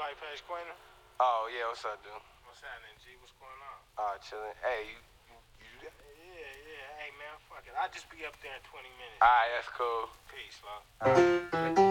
right past Quentin? Oh, yeah, what's up, dude? What's happening, G? What's going on? Chilling. Hey, you do that? Yeah. Hey, man, fuck it. I'll just be up there in 20 minutes. Alright, that's cool. Peace, love.